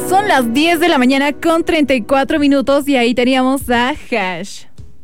Son las 10 de la mañana con 34 minutos y ahí teníamos a Hash.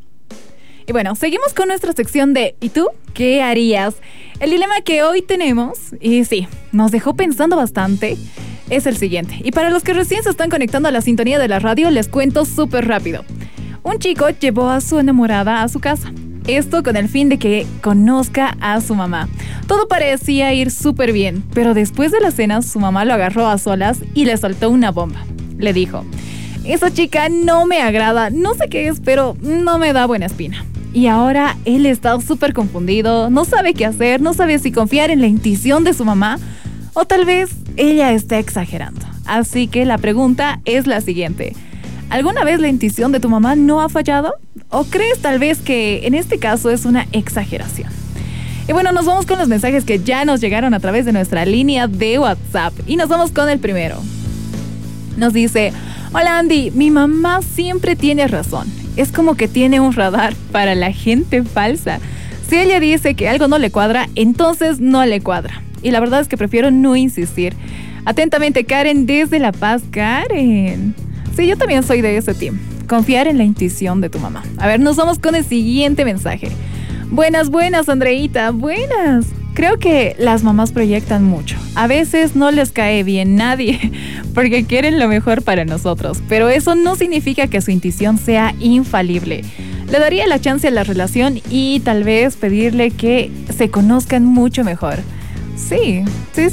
Y bueno, seguimos con nuestra sección de ¿y tú qué harías? El dilema que hoy tenemos, y sí, nos dejó pensando bastante, es el siguiente. Y para los que recién se están conectando a la sintonía de la radio, les cuento súper rápido. Un chico llevó a su enamorada a su casa. Esto con el fin de que conozca a su mamá. Todo parecía ir súper bien, pero después de la cena su mamá lo agarró a solas y le soltó una bomba. Le dijo: esa chica no me agrada, no sé qué es, pero no me da buena espina. Y ahora él está súper confundido, no sabe qué hacer, no sabe si confiar en la intuición de su mamá o tal vez ella está exagerando. Así que la pregunta es la siguiente: ¿alguna vez la intuición de tu mamá no ha fallado? ¿O crees tal vez que en este caso es una exageración? Y bueno, nos vamos con los mensajes que ya nos llegaron a través de nuestra línea de WhatsApp. Y nos vamos con el primero. Nos dice: hola Andy, mi mamá siempre tiene razón. Es como que tiene un radar para la gente falsa. Si ella dice que algo no le cuadra, entonces no le cuadra. Y la verdad es que prefiero no insistir. Atentamente, Karen desde La Paz. Karen. Sí, yo también soy de ese team. Confiar en la intuición de tu mamá. A ver, nos vamos con el siguiente mensaje. Buenas, Andreita, buenas. Creo que las mamás proyectan mucho. A veces no les cae bien nadie porque quieren lo mejor para nosotros. Pero eso no significa que su intuición sea infalible. Le daría la chance a la relación y tal vez pedirle que se conozcan mucho mejor. Sí.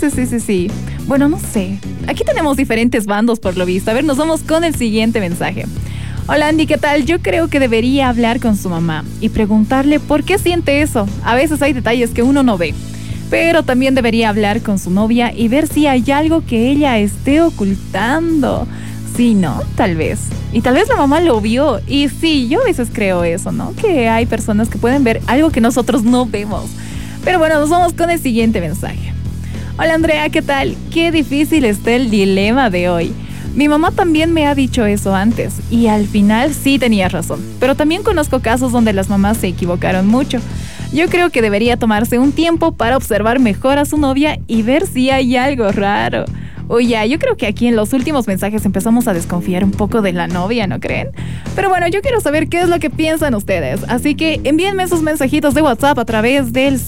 Bueno, no sé. Aquí tenemos diferentes bandos por lo visto. A ver, nos vamos con el siguiente mensaje. Hola Andy, ¿qué tal? Yo creo que debería hablar con su mamá y preguntarle por qué siente eso. A veces hay detalles que uno no ve. Pero también debería hablar con su novia y ver si hay algo que ella esté ocultando. Sí, ¿no? Tal vez. Y tal vez la mamá lo vio. Y sí, yo a veces creo eso, ¿no? Que hay personas que pueden ver algo que nosotros no vemos. Pero bueno, nos vamos con el siguiente mensaje. Hola Andrea, ¿qué tal? Qué difícil está el dilema de hoy. Mi mamá también me ha dicho eso antes y al final sí tenía razón. Pero también conozco casos donde las mamás se equivocaron mucho. Yo creo que debería tomarse un tiempo para observar mejor a su novia y ver si hay algo raro. Oye, yo creo que aquí en los últimos mensajes empezamos a desconfiar un poco de la novia, ¿no creen? Pero bueno, yo quiero saber qué es lo que piensan ustedes. Así que envíenme esos mensajitos de WhatsApp a través del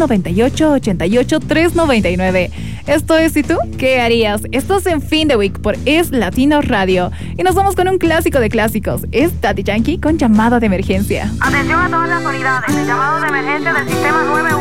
698-88-399. Esto es ¿y tú qué harías? Estás en Fin de Week por Es Latino Radio. Y nos vamos con un clásico de clásicos. Es Daddy Yankee con Llamada de Emergencia. Atención a todas las unidades. El llamado de emergencia del sistema 911.